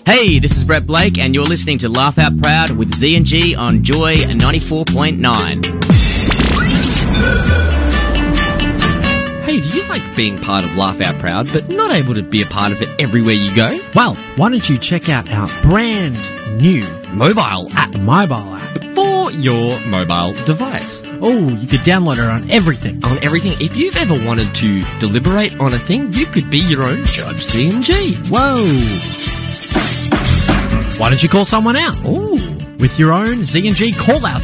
Hey, this is Brett Blake, and you're listening to Laugh Out Proud with Z&G on Joy 94.9. Hey, do you like being part of Laugh Out Proud, but not able to be a part of it everywhere you go? Well, why don't you check out our brand new Mobile app for your mobile device. Oh, you could download it on everything. On everything. If you've ever wanted to deliberate on a thing, you could be your own Judge Z&G. Whoa. Why don't you call someone out? Ooh. With your own Z&G call-out